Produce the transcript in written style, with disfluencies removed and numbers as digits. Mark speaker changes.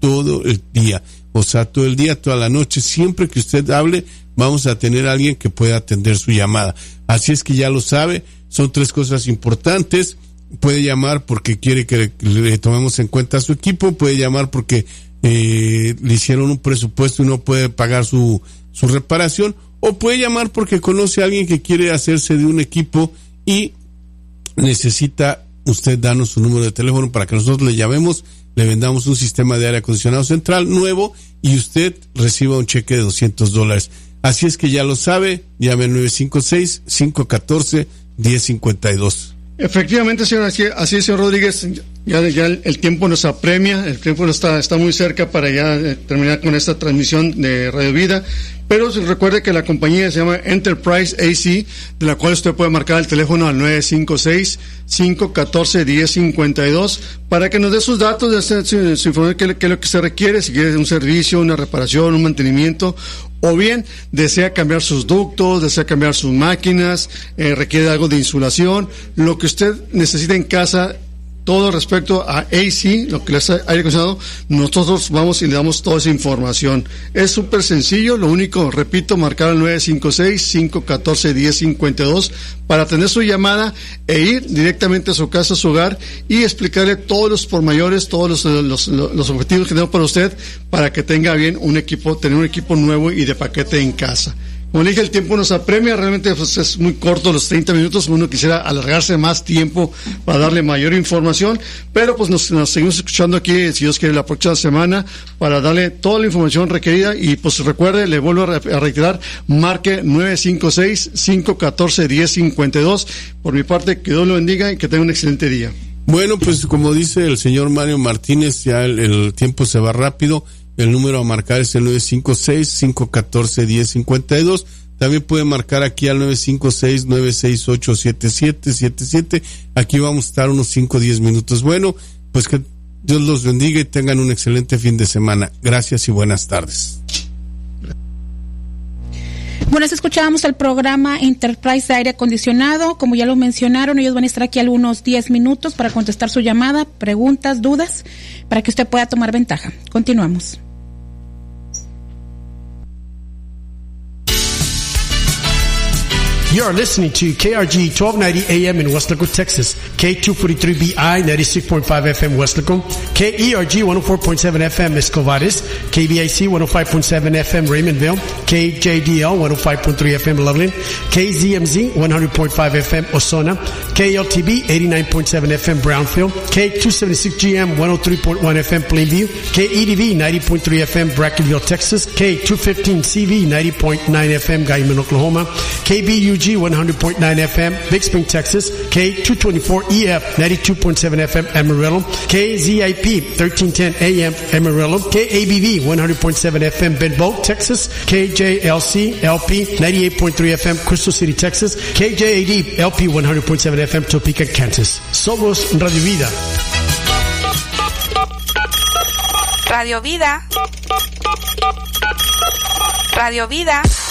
Speaker 1: todo el día. O sea, todo el día, toda la noche, siempre que usted hable, vamos a tener a alguien que pueda atender su llamada. Así es que ya lo sabe, son 3 cosas importantes. Puede llamar porque quiere que le tomemos en cuenta a su equipo, puede llamar porque le hicieron un presupuesto y no puede pagar su reparación, o puede llamar porque conoce a alguien que quiere hacerse de un equipo y necesita usted darnos su número de teléfono para que nosotros le llamemos, le vendamos un sistema de aire acondicionado central nuevo y usted reciba un cheque de $200. Así es que ya lo sabe, llame al 956-514-1052.
Speaker 2: Efectivamente, señor, así es, señor Rodríguez. Ya el tiempo nos apremia, el tiempo está muy cerca para ya terminar con esta transmisión de Radio Vida. Pero recuerde que la compañía se llama Enterprise AC, de la cual usted puede marcar el teléfono al 956-514-1052 para que nos dé sus datos, de su información, qué es lo que se requiere, si quiere un servicio, una reparación, un mantenimiento, o bien desea cambiar sus ductos, desea cambiar sus máquinas, requiere algo de insulación, lo que usted necesita en casa. Todo respecto a AC, lo que les ha aire acondicionado, nosotros vamos y le damos toda esa información. Es súper sencillo, lo único, repito, marcar al 956-514-1052 para tener su llamada e ir directamente a su casa, a su hogar y explicarle todos los pormenores, todos los objetivos que tenemos para usted, para que tenga bien tener un equipo nuevo y de paquete en casa. Como le dije, el tiempo nos apremia, realmente pues, es muy corto los 30 minutos, uno quisiera alargarse más tiempo para darle mayor información, pero pues nos seguimos escuchando aquí, si Dios quiere, la próxima semana, para darle toda la información requerida, y pues recuerde, le vuelvo a reiterar, marque 956-514-1052, por mi parte, que Dios lo bendiga y que tenga un excelente día.
Speaker 1: Bueno, pues como dice el señor Mario Martínez, ya el tiempo se va rápido. El número a marcar es el 956-514-1052. También puede marcar aquí al 956-968-7777. Aquí vamos a estar unos 5 o 10 minutos. Bueno, pues que Dios los bendiga y tengan un excelente fin de semana. Gracias y buenas tardes.
Speaker 3: Bueno, escuchábamos el programa Enterprise de Aire Acondicionado. Como ya lo mencionaron, ellos van a estar aquí algunos 10 minutos para contestar su llamada, preguntas, dudas, para que usted pueda tomar ventaja. Continuamos.
Speaker 4: You are listening to KRG 1290 AM in Weslaco, Texas, K243BI 96.5 FM Weslaco, KERG 104.7 FM Escovares, KBIC 105.7 FM Raymondville, KJDL 105.3 FM Loveland, KZMZ 100.5 FM Ozona, KLTB 89.7 FM Brownfield, K276GM 103.1 FM Plainview, KEDV 90.3 FM Brackenville, Texas, K215CV 90.9 FM Guyman, Oklahoma, KBUG 100.9 FM, Big Spring, Texas, K224EF 92.7 FM Amarillo, KZIP 1310 AM Amarillo, KABV 100.7 FM Benbow, Texas, KJLC LP 98.3 FM Crystal City, Texas, KJAD LP 100.7 FM Topeka, Kansas. Somos Radio Vida.
Speaker 5: Radio Vida. Radio Vida.